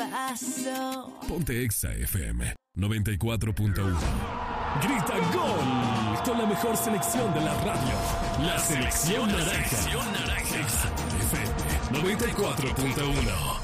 paso. Ponte Exa FM 94.1. Grita gol con la mejor selección de la radio. La selección naranja. Exa FM 94.1.